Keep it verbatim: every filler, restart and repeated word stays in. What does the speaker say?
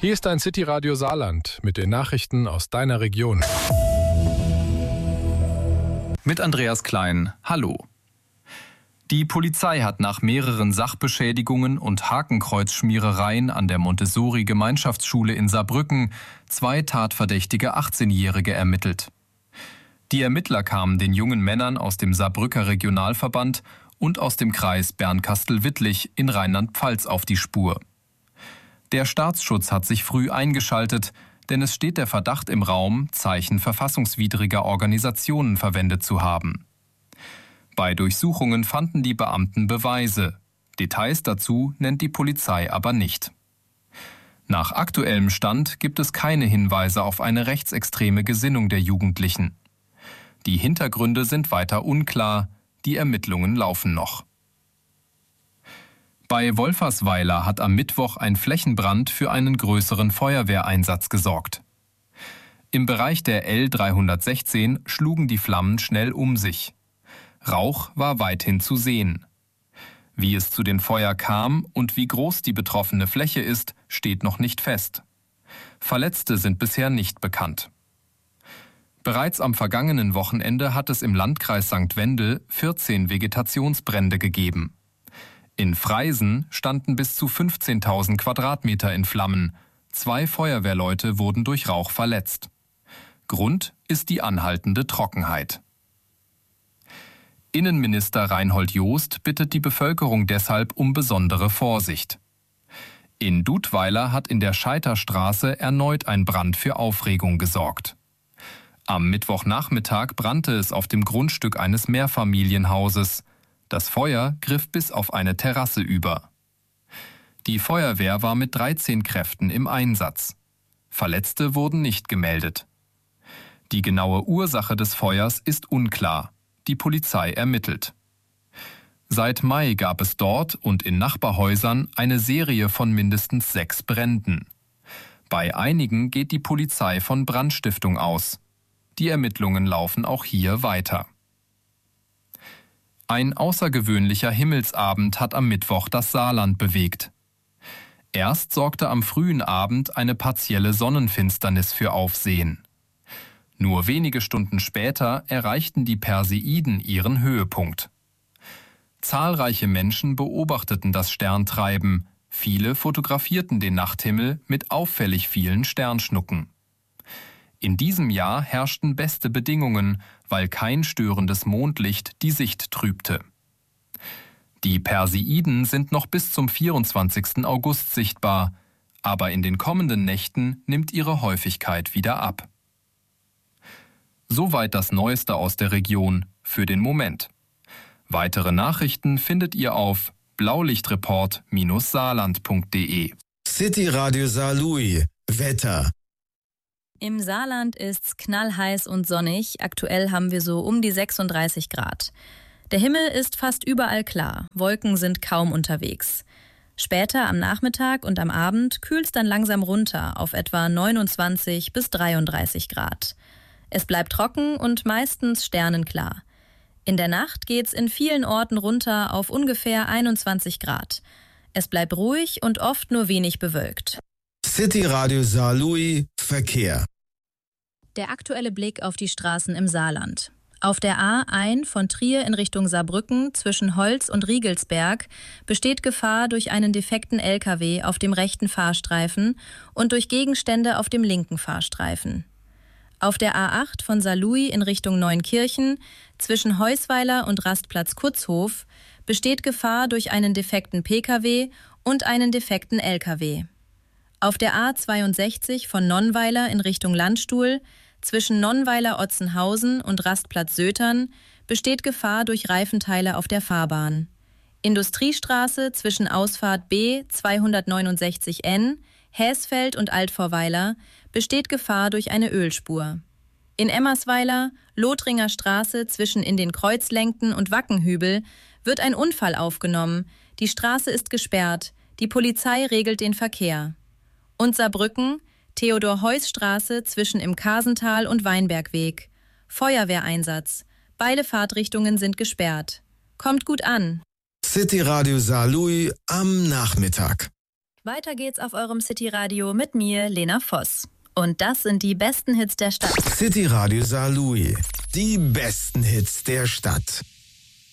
Hier ist ein City Radio Saarland mit den Nachrichten aus deiner Region. Mit Andreas Klein. Hallo. Die Polizei hat nach mehreren Sachbeschädigungen und Hakenkreuzschmierereien an der Montessori-Gemeinschaftsschule in Saarbrücken zwei tatverdächtige achtzehnjährige ermittelt. Die Ermittler kamen den jungen Männern aus dem Saarbrücker Regionalverband und aus dem Kreis Bernkastel-Wittlich in Rheinland-Pfalz auf die Spur. Der Staatsschutz hat sich früh eingeschaltet, denn es steht der Verdacht im Raum, Zeichen verfassungswidriger Organisationen verwendet zu haben. Bei Durchsuchungen fanden die Beamten Beweise. Details dazu nennt die Polizei aber nicht. Nach aktuellem Stand gibt es keine Hinweise auf eine rechtsextreme Gesinnung der Jugendlichen. Die Hintergründe sind weiter unklar, die Ermittlungen laufen noch. Bei Wolfersweiler hat am Mittwoch ein Flächenbrand für einen größeren Feuerwehreinsatz gesorgt. Im Bereich der L dreihundertsechzehn schlugen die Flammen schnell um sich. Rauch war weithin zu sehen. Wie es zu den Feuer kam und wie groß die betroffene Fläche ist, steht noch nicht fest. Verletzte sind bisher nicht bekannt. Bereits am vergangenen Wochenende hat es im Landkreis Sankt Wendel vierzehn Vegetationsbrände gegeben. In Freisen standen bis zu fünfzehntausend Quadratmeter in Flammen. Zwei Feuerwehrleute wurden durch Rauch verletzt. Grund ist die anhaltende Trockenheit. Innenminister Reinhold Jost bittet die Bevölkerung deshalb um besondere Vorsicht. In Dudweiler hat in der Scheiterstraße erneut ein Brand für Aufregung gesorgt. Am Mittwochnachmittag brannte es auf dem Grundstück eines Mehrfamilienhauses. Das Feuer griff bis auf eine Terrasse über. Die Feuerwehr war mit dreizehn Kräften im Einsatz. Verletzte wurden nicht gemeldet. Die genaue Ursache des Feuers ist unklar. Die Polizei ermittelt. Seit Mai gab es dort und in Nachbarhäusern eine Serie von mindestens sechs Bränden. Bei einigen geht die Polizei von Brandstiftung aus. Die Ermittlungen laufen auch hier weiter. Ein außergewöhnlicher Himmelsabend hat am Mittwoch das Saarland bewegt. Erst sorgte am frühen Abend eine partielle Sonnenfinsternis für Aufsehen. Nur wenige Stunden später erreichten die Perseiden ihren Höhepunkt. Zahlreiche Menschen beobachteten das Sterntreiben, viele fotografierten den Nachthimmel mit auffällig vielen Sternschnucken. In diesem Jahr herrschten beste Bedingungen, weil kein störendes Mondlicht die Sicht trübte. Die Perseiden sind noch bis zum vierundzwanzigsten August sichtbar, aber in den kommenden Nächten nimmt ihre Häufigkeit wieder ab. Soweit das Neueste aus der Region für den Moment. Weitere Nachrichten findet ihr auf blaulichtreport Bindestrich saarland punkt de. City Radio Saarlouis. Wetter. Im Saarland ist's knallheiß und sonnig. Aktuell haben wir so um die sechsunddreißig Grad. Der Himmel ist fast überall klar. Wolken sind kaum unterwegs. Später am Nachmittag und am Abend kühlt's dann langsam runter auf etwa neunundzwanzig bis dreiunddreißig Grad. Es bleibt trocken und meistens sternenklar. In der Nacht geht's in vielen Orten runter auf ungefähr einundzwanzig Grad. Es bleibt ruhig und oft nur wenig bewölkt. City Radio Saarlouis Verkehr. Der aktuelle Blick auf die Straßen im Saarland. Auf der A eins von Trier in Richtung Saarbrücken zwischen Holz und Riegelsberg besteht Gefahr durch einen defekten L K W auf dem rechten Fahrstreifen und durch Gegenstände auf dem linken Fahrstreifen. Auf der A acht von Saarlouis in Richtung Neunkirchen zwischen Heusweiler und Rastplatz Kutzhof besteht Gefahr durch einen defekten P K W und einen defekten L K W. Auf der A zweiundsechzig von Nonnweiler in Richtung Landstuhl zwischen Nonnweiler-Otzenhausen und Rastplatz Sötern besteht Gefahr durch Reifenteile auf der Fahrbahn. Industriestraße zwischen Ausfahrt B zweihundertneunundsechzig N, Häsfeld und Altvorweiler besteht Gefahr durch eine Ölspur. In Emmersweiler, Lothringer Straße zwischen in den Kreuzlengten und Wackenhübel wird ein Unfall aufgenommen. Die Straße ist gesperrt. Die Polizei regelt den Verkehr. Und Saarbrücken, Theodor-Heuss-Straße zwischen im Kasental und Weinbergweg. Feuerwehreinsatz. Beide Fahrtrichtungen sind gesperrt. Kommt gut an. City Radio Saarlouis am Nachmittag. Weiter geht's auf eurem City Radio mit mir, Lena Voss. Und das sind die besten Hits der Stadt. City Radio Saarlouis. Die besten Hits der Stadt.